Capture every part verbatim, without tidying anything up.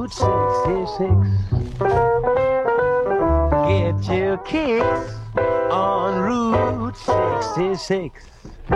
Route sixty-six. Get your kicks on Route sixty-six.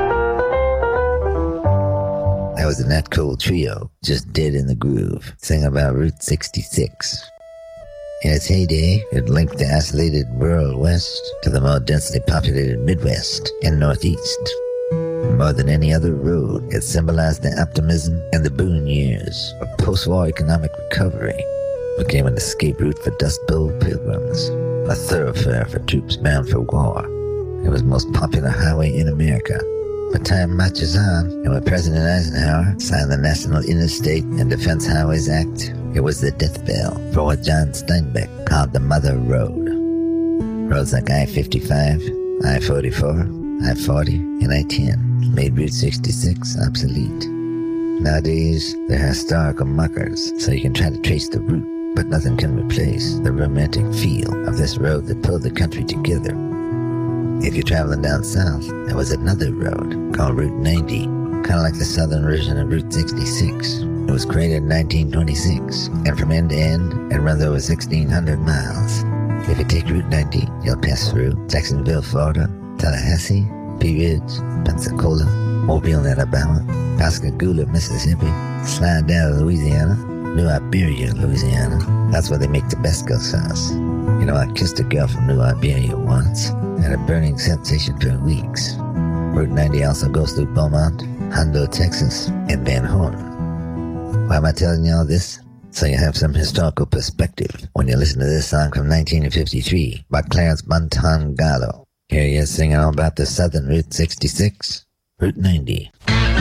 That was the Nat Cole Trio, just dead in the groove, singing about Route sixty-six. In its heyday, it linked the isolated rural West to the more densely populated Midwest and Northeast. More than any other road, it symbolized the optimism and the boon years of post-war economic recovery. It became an escape route for Dust Bowl pilgrims, a thoroughfare for troops bound for war. It was the most popular highway in America. But time marches on, and when President Eisenhower signed the National Interstate and Defense Highways Act, it was the death bell for what John Steinbeck called the Mother Road. Roads like I fifty-five, I forty-four, I forty, and I ten made Route sixty-six obsolete. Nowadays, there are historical markers, so you can try to trace the route, but nothing can replace the romantic feel of this road that pulled the country together. If you're traveling down south, there was another road called Route ninety, kind of like the southern version of Route sixty-six. It was created in nineteen twenty-six, and from end to end, it runs over sixteen hundred miles. If you take Route ninety, you'll pass through Jacksonville, Florida, Tallahassee, Pea Ridge, Pensacola, Mobile, Alabama, Pascagoula, Mississippi, slide down to Louisiana, New Iberia, Louisiana. That's where they make Tabasco sauce. You know, I kissed a girl from New Iberia once. Had a burning sensation for weeks. Route ninety also goes through Beaumont, Hondo, Texas, and Van Horn. Why am I telling you all this? So you have some historical perspective when you listen to this song from nineteen fifty-three by Clarence Montangalo. Here he is singing all about the southern Route sixty-six, Route ninety.